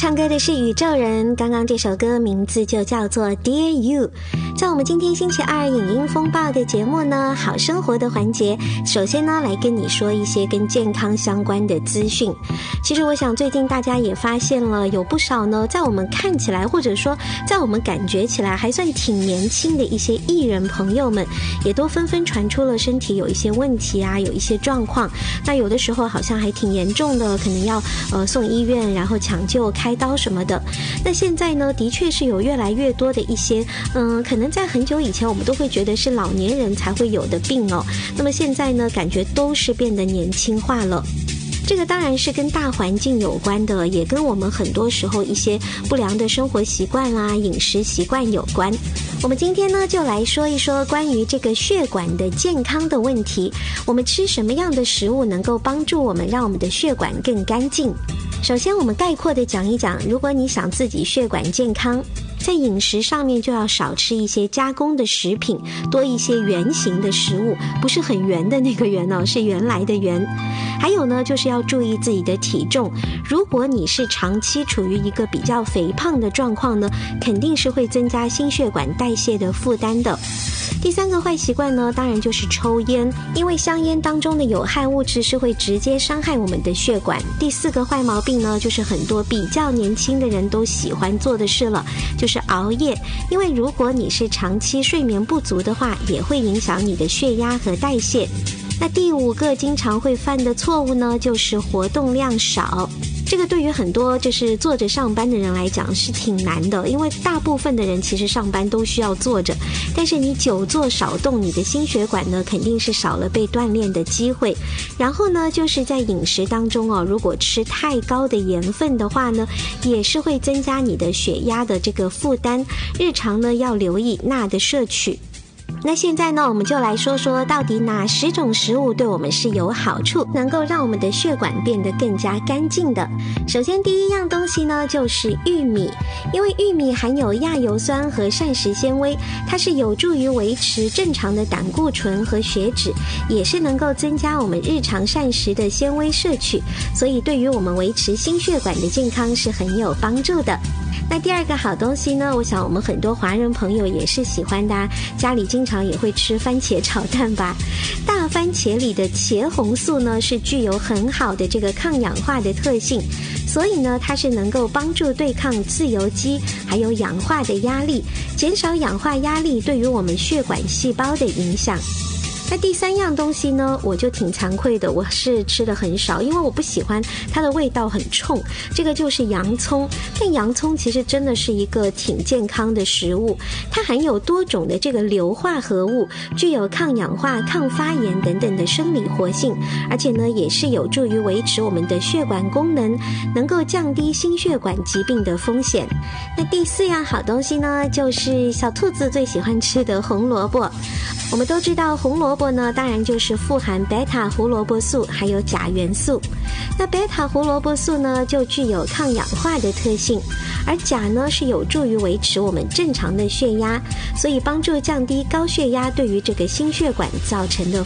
唱歌的是宇宙人，刚刚这首歌名字就叫做 Dear You。 在我们今天星期二影音风暴的节目呢，好生活的环节，首先呢来跟你说一些跟健康相关的资讯。其实我想最近大家也发现了，有不少呢在我们看起来或者说在我们感觉起来还算挺年轻的一些艺人朋友们，也都纷纷传出了身体有一些问题啊，有一些状况，那有的时候好像还挺严重的，可能要送医院，然后抢救开刀什么的。那现在呢的确是有越来越多的一些可能在很久以前我们都会觉得是老年人才会有的病哦，那么现在呢感觉都是变得年轻化了。这个当然是跟大环境有关的，也跟我们很多时候一些不良的生活习惯啦、饮食习惯有关。我们今天呢就来说一说关于这个血管的健康的问题，我们吃什么样的食物能够帮助我们让我们的血管更干净。首先我们概括的讲一讲，如果你想自己血管健康，在饮食上面就要少吃一些加工的食品，多一些原形的食物，不是很圆的那个圆哦，是原来的圆。还有呢就是要注意自己的体重，如果你是长期处于一个比较肥胖的状况呢，肯定是会增加心血管代谢的负担的。第三个坏习惯呢，当然就是抽烟，因为香烟当中的有害物质是会直接伤害我们的血管。第四个坏毛病呢，就是很多比较年轻的人都喜欢做的事了，就是熬夜，因为如果你是长期睡眠不足的话，也会影响你的血压和代谢。那第五个经常会犯的错误呢，就是活动量少。这个对于很多就是坐着上班的人来讲是挺难的，因为大部分的人其实上班都需要坐着，但是你久坐少动，你的心血管呢肯定是少了被锻炼的机会。然后呢就是在饮食当中哦，如果吃太高的盐分的话呢，也是会增加你的血压的这个负担，日常呢要留意钠的摄取。那现在呢我们就来说说到底哪10种食物对我们是有好处，能够让我们的血管变得更加干净的。首先第一样东西呢就是玉米，因为玉米含有亚油酸和膳食纤维，它是有助于维持正常的胆固醇和血脂，也是能够增加我们日常膳食的纤维摄取，所以对于我们维持心血管的健康是很有帮助的。那第二个好东西呢，我想我们很多华人朋友也是喜欢的啊，家里经常也会吃番茄炒蛋吧。大番茄里的茄红素呢是具有很好的这个抗氧化的特性，所以呢它是能够帮助对抗自由基还有氧化的压力，减少氧化压力对于我们血管细胞的影响。那第三样东西呢，我就挺惭愧的，我是吃的很少，因为我不喜欢它的味道很冲，这个就是洋葱。但洋葱其实真的是一个挺健康的食物，它含有多种的这个硫化合物，具有抗氧化、抗发炎等等的生理活性，而且呢也是有助于维持我们的血管功能，能够降低心血管疾病的风险。那第四样好东西呢，就是小兔子最喜欢吃的红萝卜。我们都知道红萝卜呢当然就是富含贝塔胡萝卜素还有钾元素。那贝塔胡萝卜素呢就具有抗氧化的特性，而钾呢是有助于维持我们正常的血压，所以帮助降低高血压对于这个心血管造成的